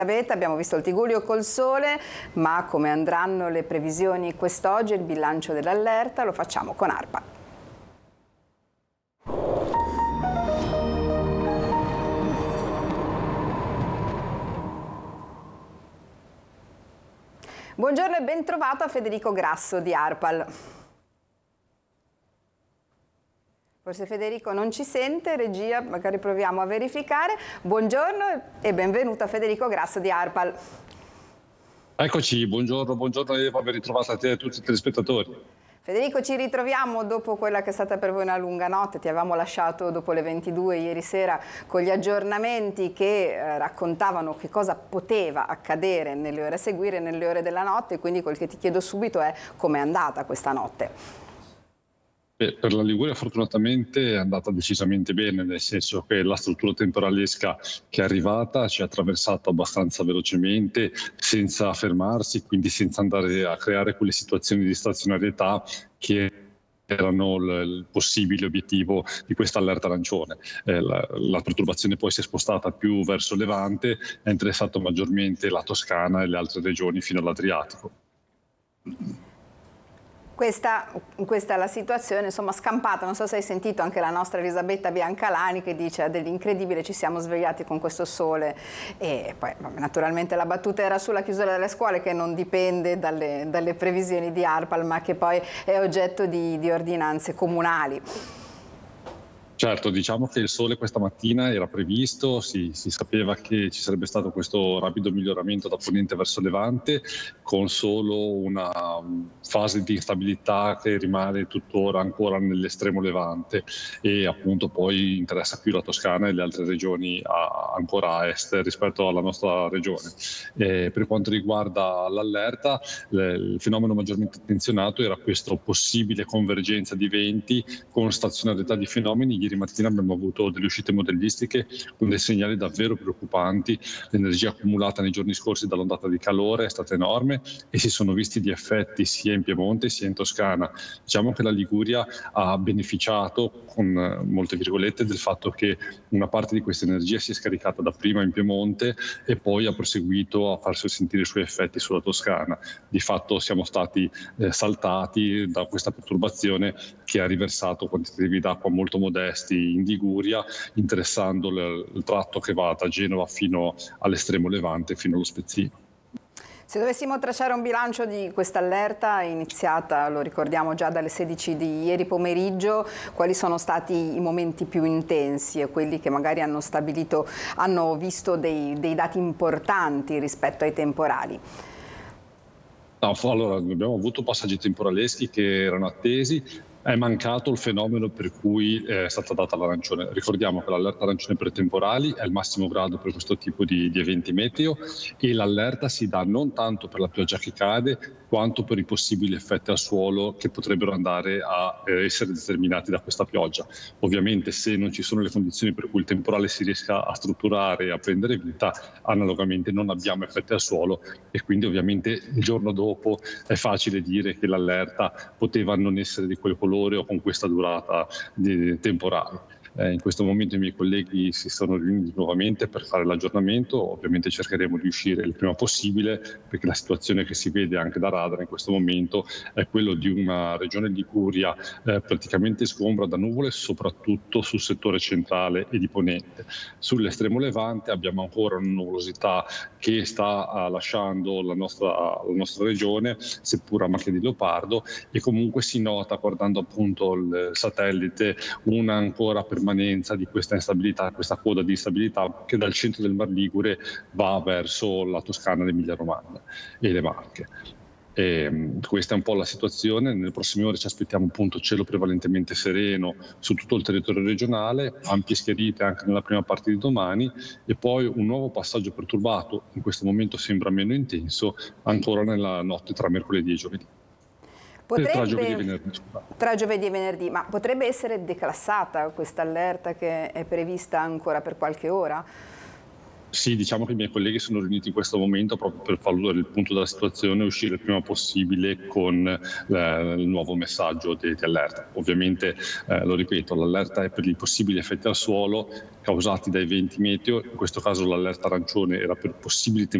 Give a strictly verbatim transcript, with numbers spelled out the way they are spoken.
Elisabetta, abbiamo visto il Tigullio col sole, ma come andranno le previsioni quest'oggi e il bilancio dell'allerta lo facciamo con ARPA. Buongiorno e ben trovato a Federico Grasso di ARPAL. Forse Federico non ci sente, regia, magari proviamo a verificare. Buongiorno e benvenuto a Federico Grasso di ARPAL. Eccoci, buongiorno, buongiorno Eva, ben ritrovata a te e a tutti i telespettatori. Federico, ci ritroviamo dopo quella che è stata per voi una lunga notte, ti avevamo lasciato dopo le ventidue ieri sera con gli aggiornamenti che eh, raccontavano che cosa poteva accadere nelle ore a seguire, nelle ore della notte, quindi quel che ti chiedo subito è com'è andata questa notte. Per la Liguria fortunatamente è andata decisamente bene, nel senso che la struttura temporalesca che è arrivata ci ha attraversato abbastanza velocemente, senza fermarsi, quindi senza andare a creare quelle situazioni di stazionarietà che erano il possibile obiettivo di questa allerta arancione. Eh, la, la perturbazione poi si è spostata più verso Levante, ha interessato maggiormente la Toscana e le altre regioni fino all'Adriatico. Questa, questa è la situazione, insomma, scampata. Non so se hai sentito anche la nostra Elisabetta Biancalani che dice dell'incredibile, ci siamo svegliati con questo sole, e poi naturalmente la battuta era sulla chiusura delle scuole, che non dipende dalle, dalle previsioni di ARPAL, ma che poi è oggetto di, di ordinanze comunali. Certo, diciamo che il sole questa mattina era previsto, si, si sapeva che ci sarebbe stato questo rapido miglioramento da ponente verso levante, con solo una fase di instabilità che rimane tuttora ancora nell'estremo levante, e appunto poi interessa più la Toscana e le altre regioni a, ancora a est rispetto alla nostra regione. E per quanto riguarda l'allerta, il fenomeno maggiormente attenzionato era questa possibile convergenza di venti con stazionarietà di fenomeni. Ieri mattina abbiamo avuto delle uscite modellistiche con dei segnali davvero preoccupanti. L'energia accumulata nei giorni scorsi dall'ondata di calore è stata enorme e si sono visti gli effetti sia in Piemonte sia in Toscana. Diciamo che la Liguria ha beneficiato, con molte virgolette, del fatto che una parte di questa energia si è scaricata dapprima in Piemonte e poi ha proseguito a farsi sentire i suoi effetti sulla Toscana. Di fatto siamo stati eh, saltati da questa perturbazione che ha riversato quantitativi d'acqua molto modesti in Liguria, interessando il tratto che va da Genova fino all'estremo levante, fino allo Spezzino. Se dovessimo tracciare un bilancio di questa allerta iniziata, lo ricordiamo, già dalle sedici di ieri pomeriggio, quali sono stati i momenti più intensi e quelli che magari hanno stabilito, hanno visto dei, dei dati importanti rispetto ai temporali? No, allora, abbiamo avuto passaggi temporaleschi che erano attesi. È mancato il fenomeno per cui è stata data l'arancione. Ricordiamo che l'allerta arancione per temporali è il massimo grado per questo tipo di, di eventi meteo, e l'allerta si dà non tanto per la pioggia che cade quanto per i possibili effetti al suolo che potrebbero andare a eh, essere determinati da questa pioggia. Ovviamente, se non ci sono le condizioni per cui il temporale si riesca a strutturare e a prendere vita, analogamente non abbiamo effetti al suolo, e quindi ovviamente il giorno dopo è facile dire che l'allerta poteva non essere di quel colore o con questa durata di temporale. Eh, in questo momento i miei colleghi si sono riuniti nuovamente per fare l'aggiornamento. Ovviamente cercheremo di uscire il prima possibile, perché la situazione che si vede anche da radar in questo momento è quella di una regione Liguria eh, praticamente sgombra da nuvole, soprattutto sul settore centrale e di ponente. Sull'estremo levante abbiamo ancora una nuvolosità che sta uh, lasciando la nostra, la nostra regione, seppur a macchia di leopardo, e comunque si nota, guardando appunto il satellite, una ancora permanenza di questa instabilità, questa coda di instabilità che dal centro del Mar Ligure va verso la Toscana, l'Emilia Romagna e le Marche. E questa è un po' la situazione. Nelle prossime ore ci aspettiamo appunto cielo prevalentemente sereno su tutto il territorio regionale, ampie schiarite anche nella prima parte di domani, e poi un nuovo passaggio perturbato, in questo momento sembra meno intenso, ancora nella notte tra mercoledì e giovedì. Potrebbe, tra giovedì e venerdì. Tra giovedì e venerdì, ma potrebbe essere declassata questa allerta che è prevista ancora per qualche ora? Sì, diciamo che i miei colleghi sono riuniti in questo momento proprio per valutare il punto della situazione e uscire il prima possibile con eh, il nuovo messaggio di, di allerta. Ovviamente, eh, lo ripeto, l'allerta è per i possibili effetti al suolo causati da eventi meteo, in questo caso l'allerta arancione era per possibili temperature